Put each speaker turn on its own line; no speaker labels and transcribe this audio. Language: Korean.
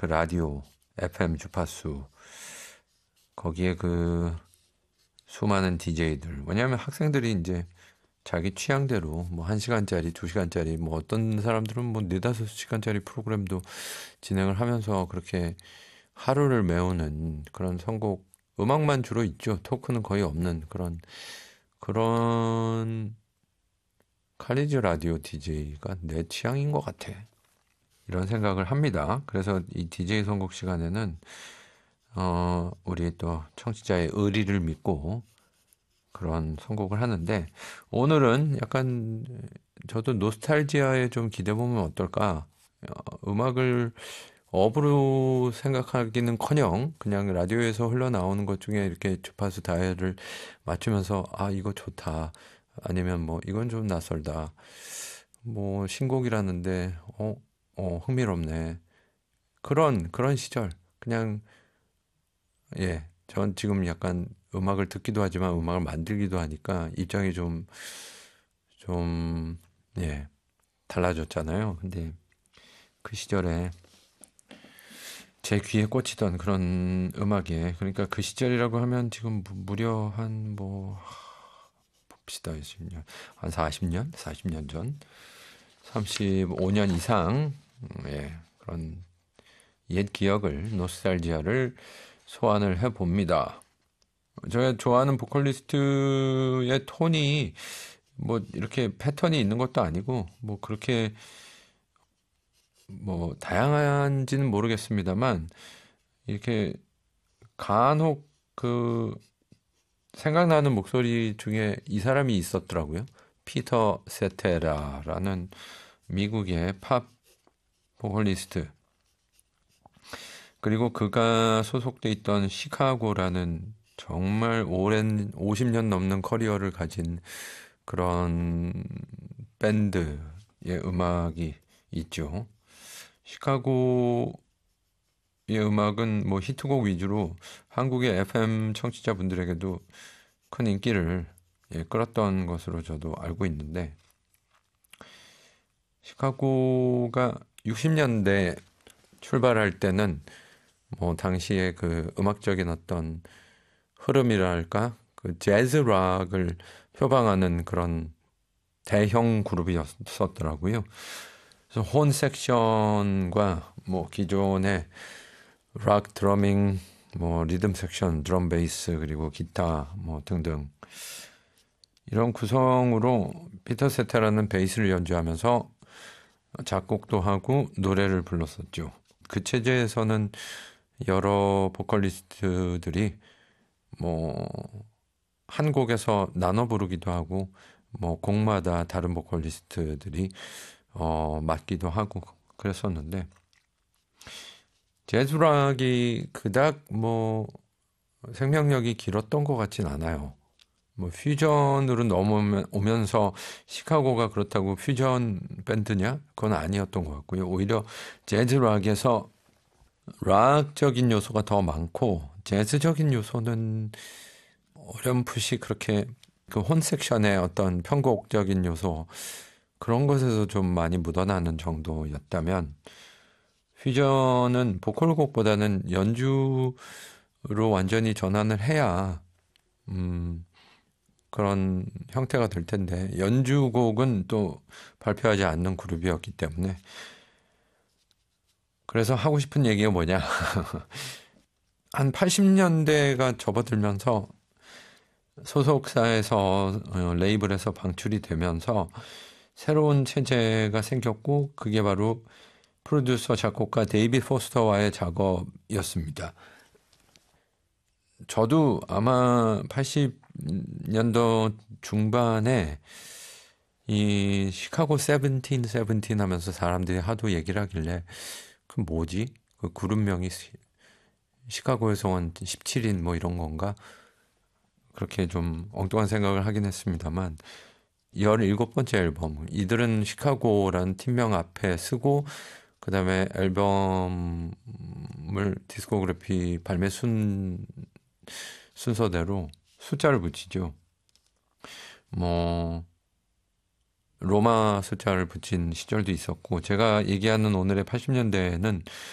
그 라디오, FM 주파수, 거기에 그 수많은 DJ들. 왜냐하면 학생들이 이제 자기 취향대로 뭐 1시간짜리, 2시간짜리, 뭐 어떤 사람들은 뭐 4-5시간짜리 프로그램도 진행을 하면서 그렇게 하루를 메우는 그런 선곡, 음악만 주로 있죠. 토크는 거의 없는 그런 칼리지 라디오 DJ가 내 취향인 것 같아. 이런 생각을 합니다. 그래서 이 DJ 선곡 시간에는 우리 또 청취자의 의리를 믿고 그런 선곡을 하는데, 오늘은 약간 저도 노스탈지아에 좀 기대 보면 어떨까? 음악을 업으로 생각하기는커녕 그냥 라디오에서 흘러나오는 것 중에 이렇게 주파수 다이얼을 맞추면서 아 이거 좋다, 아니면 뭐 이건 좀 낯설다, 뭐 신곡이라는데 흥미롭네, 그런 시절. 그냥 예, 전 지금 약간 음악을 듣기도 하지만 음악을 만들기도 하니까 입장이 좀, 예, 달라졌잖아요. 근데 그 시절에 제 귀에 꽂히던 그런 음악에, 그러니까 그 시절이라고 하면 지금 무려 한 뭐, 봅시다, 20년, 한 40년? 40년 전? 35년 이상, 예, 그런 옛 기억을, 노스탈지아를 소환을 해봅니다. 제가 좋아하는 보컬리스트의 톤이 뭐 이렇게 패턴이 있는 것도 아니고 뭐 그렇게 뭐 다양한지는 모르겠습니다만, 이렇게 간혹 그 생각나는 목소리 중에 이 사람이 있었더라고요. 피터 세테라라는 미국의 팝 보컬리스트. 그리고 그가 소속돼 있던 시카고라는 정말 오랜 50년 넘는 커리어를 가진 그런 밴드의 음악이 있죠. 시카고의 음악은 뭐 히트곡 위주로 한국의 FM 청취자분들에게도 큰 인기를 끌었던 것으로 저도 알고 있는데, 시카고가 60년대 출발할 때는 뭐 당시에 그 음악적인 어떤 흐름이랄까, 그 재즈 락을 표방하는 그런 대형 그룹이었었더라고요. 그래서 혼 섹션과 뭐 기존의 락 드러밍, 뭐 리듬 섹션, 드럼 베이스, 그리고 기타 뭐 등등, 이런 구성으로 피터 세타라는 베이스를 연주하면서 작곡도 하고 노래를 불렀었죠. 그 체제에서는 여러 보컬리스트들이 뭐 한 곡에서 나눠 부르기도 하고, 뭐 곡마다 다른 보컬리스트들이 맡기도 하고 그랬었는데, 재즈락이 그닥 뭐 생명력이 길었던 것 같진 않아요. 뭐 퓨전으로 넘어오면서 시카고가 그렇다고 퓨전 밴드냐? 그건 아니었던 것 같고요. 오히려 재즈락에서 락적인 요소가 더 많고, 재즈적인 요소는 어렴풋이 그렇게 그 혼 섹션의 어떤 편곡적인 요소, 그런 것에서 좀 많이 묻어나는 정도였다면, 퓨전은 보컬곡보다는 연주로 완전히 전환을 해야 그런 형태가 될 텐데, 연주곡은 또 발표하지 않는 그룹이었기 때문에. 그래서 하고 싶은 얘기가 뭐냐, 한 80년대가 접어들면서 소속사에서 레이블에서 방출이 되면서 새로운 체제가 생겼고, 그게 바로 프로듀서 작곡가 데이비드 포스터와의 작업이었습니다. 저도 아마 80년도 중반에 이 시카고 세븐틴 하면서 사람들이 하도 얘기를 하길래, 그 뭐지? 그 그룹명이 시카고에서 온 17인 뭐 이런 건가? 그렇게 좀 엉뚱한 생각을 하긴 했습니다만, 17번째 앨범, 이들은 시카고라는 팀명 앞에 쓰고, 그 다음에 앨범을 디스코그래피 발매 순서대로 숫자를 붙이죠. 뭐 로마 숫자를 붙인 시절도 있었고, 제가 얘기하는 오늘의 80년대에는